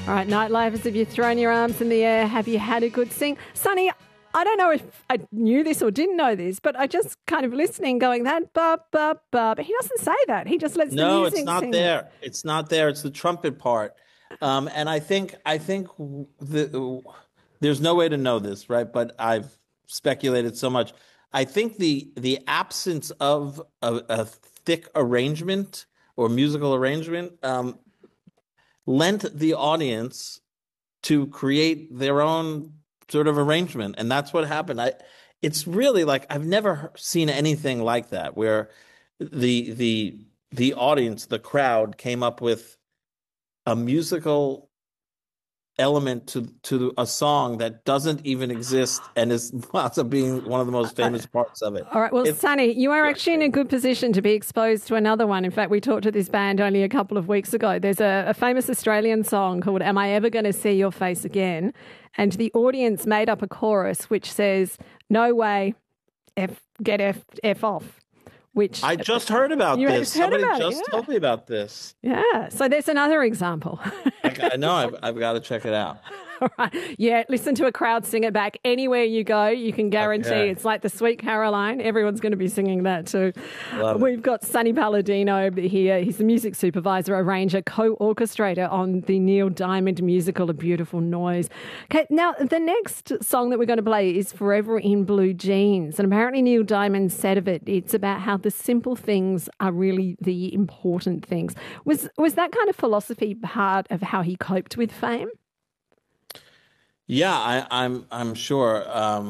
All right, Nightlife, have you thrown your arms in the air? Have you had a good sing? Sonny, I don't know if I knew this or didn't know this, but I just kind of listening going, that ba, ba, ba. But he doesn't say that. He just lets the No, music it's not sing. there. It's not there. It's the trumpet part. And I think there's no way to know this, right? But I've speculated so much. I think the absence of a thick arrangement or musical arrangement lent the audience to create their own sort of arrangement, and that's what happened. It's really like I've never seen anything like that, where the audience, the crowd, came up with a musical element to a song that doesn't even exist and is wound up being one of the most famous parts of it. All right. Well, It's Sonny, you are actually in a good position to be exposed to another one. In fact, we talked to this band only a couple of weeks ago. There's a famous Australian song called Am I Ever Going to See Your Face Again? And the audience made up a chorus which says, no way, F off. Which I just heard about you this. heard Somebody about it, just yeah. told me about this. Yeah. So there's another example. I know. I've got to check it out. All right. Yeah, listen to a crowd sing it back. Anywhere you go, you can guarantee it's like the Sweet Caroline. Everyone's going to be singing that too. We've got Sonny Palladino here. He's the music supervisor, arranger, co-orchestrator on the Neil Diamond musical A Beautiful Noise. Okay, now the next song that we're going to play is Forever in Blue Jeans. And apparently Neil Diamond said of it, it's about how the simple things are really the important things. Was that kind of philosophy part of how he coped with fame? Yeah, I'm sure.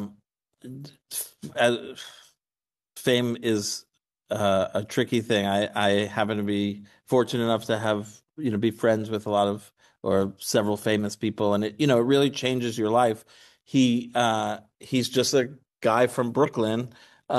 As, fame is a tricky thing. I happen to be fortunate enough to have be friends with a lot of or several famous people, and it really changes your life. He's just a guy from Brooklyn.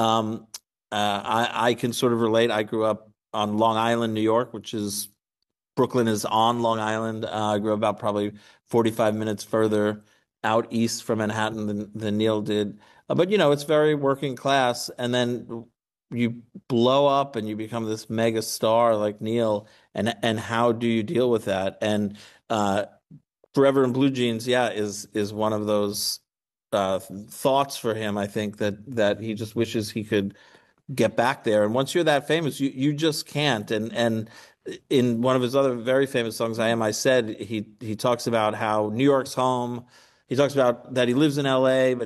I can sort of relate. I grew up on Long Island, New York, which is Brooklyn is on Long Island. I grew up about probably 45 minutes further out east from Manhattan than Neil did. But it's very working class, and then you blow up and you become this mega star like Neil, and how do you deal with that? And Forever in Blue Jeans, is one of those thoughts for him. I think that he just wishes he could get back there. And once you're that famous, you just can't. And in one of his other very famous songs, I Said, he talks about how New York's home. He talks about that he lives in LA, but